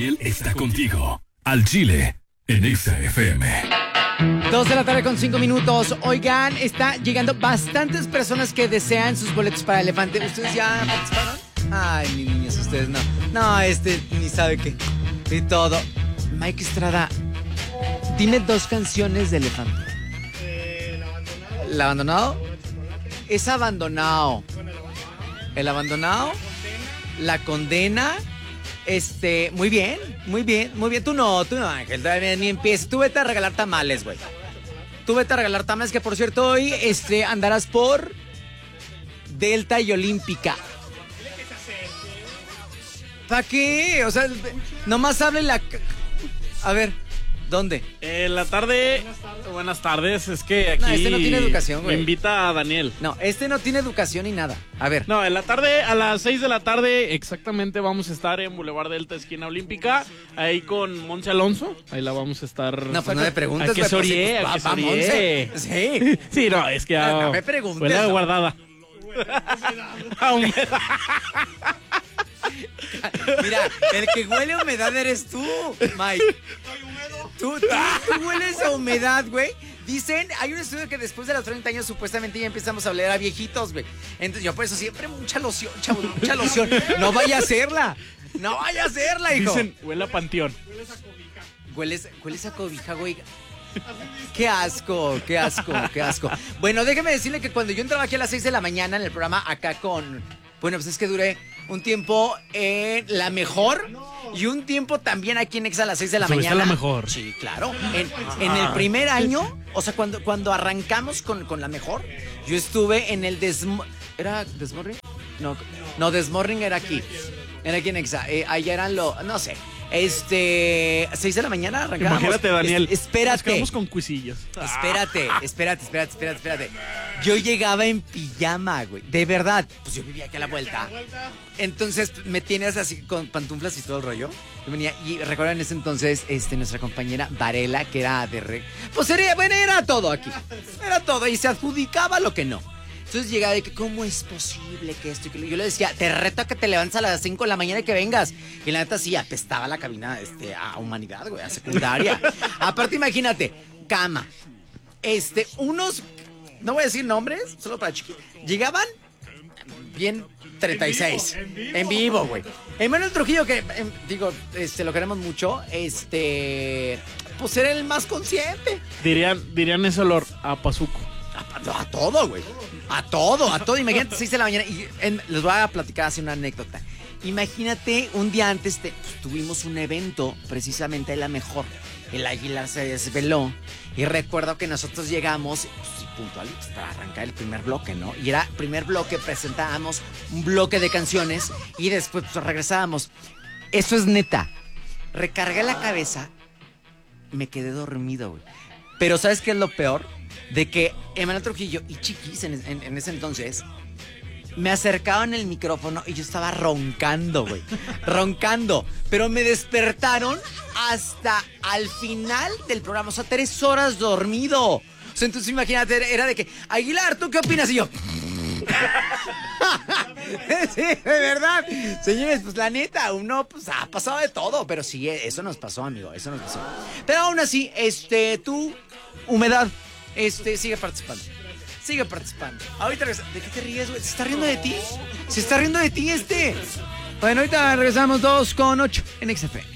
Daniel está contigo. Al Chile, en Exa FM. 2:05 p.m. Oigan, está llegando bastantes personas que desean sus boletos para Elefante. ¿Ustedes ya participaron? Ay, mis niños, ustedes no. No, ni sabe qué. Y todo. Mike Estrada, dime 2 canciones de Elefante. ¿El abandonado? Es abandonado. ¿El abandonado? La condena. Muy bien. Tú no, Ángel, todavía ni empieces. Tú vete a regalar tamales, güey. Que por cierto hoy, andarás por Delta y Olímpica. ¿Para qué? O sea, nomás hable la... A ver, ¿dónde? La tarde... Buenas tardes, es que aquí... No, no tiene educación, güey. Me invita a Daniel. No, no tiene educación ni nada. A ver. No, en la tarde, a las 6 de la tarde, exactamente, vamos a estar en Boulevard Delta, esquina Olímpica, ahí con Monse Alonso. Ahí la vamos a estar... No, pues no me preguntes. ¿A qué se orie? ¿A qué se orie? Sí. Sí, no, es que... No me preguntes. Fue la guardada. A humedad. Mira, el que huele a humedad eres tú, Mike. Tú hueles a humedad, güey. Dicen, hay un estudio que después de los 30 años supuestamente ya empezamos a oler a viejitos, güey. Entonces yo por eso siempre mucha loción, chavos, mucha loción. No vaya a hacerla, hijo. Dicen, huele a panteón. Hueles a cobija, güey. Qué asco. Bueno, déjeme decirle que cuando yo entraba aquí a las 6 de la mañana en el programa acá con... Bueno, pues es que duré un tiempo en La Mejor y un tiempo también aquí en Exa a las 6 de la mañana. ¿A La Mejor? Sí, claro. En el primer año, o sea, cuando arrancamos con La Mejor, yo estuve en el ¿Era Desmorning? No, Desmorning era aquí. Era aquí en Exa. Allá eran no sé. 6 de la mañana arrancamos. Imagínate, Daniel. Espérate. Nos quedamos con cuisillos. Espérate. Yo llegaba en pijama, güey. De verdad. Pues yo vivía aquí a la vuelta. Entonces me tienes así con pantuflas y todo el rollo. Yo venía y recuerdo en ese entonces nuestra compañera Varela, que era pues era todo aquí. Era todo y se adjudicaba lo que no. Entonces llegaba de que, ¿cómo es posible que esto y que yo le decía, te reto a que te levantes a las 5 de la mañana y que vengas? Y la neta sí, apestaba la cabina a humanidad, güey, a secundaria. Aparte, imagínate, cama. Unos, no voy a decir nombres, solo para chiquitos. Llegaban bien 36. En vivo, güey. Emmanuel Trujillo, que, lo queremos mucho, pues era el más consciente. Dirían ese olor a pazuco. A todo, güey. A todo. Imagínate, 6 de la mañana. Y les voy a platicar así una anécdota. Imagínate, un día antes tuvimos un evento precisamente de La Mejor. El Águila se desveló. Y recuerdo que nosotros llegamos puntual para arrancar el primer bloque, ¿no? Y era primer bloque, presentábamos un bloque de canciones y después regresábamos. Eso es neta. Recargué la cabeza, me quedé dormido, güey. Pero ¿sabes qué es lo peor? De que Emmanuel Trujillo y Chiquis en ese entonces me acercaban el micrófono y yo estaba roncando, güey. Roncando. Pero me despertaron hasta al final del programa. O sea, 3 horas dormido. O sea, entonces imagínate, era de que, Aguilar, ¿tú qué opinas? Y yo... Sí, de verdad. Señores, pues la neta, uno pues ha pasado de todo. Pero sí, eso nos pasó, amigo. Eso nos pasó. Pero aún así, tú, humedad, sigue participando. Sigue participando. Ahorita regresa. ¿De qué te ríes, güey? ¿Se está riendo de ti? ¿Se está riendo de ti Bueno, ahorita regresamos 2:08 en XFM.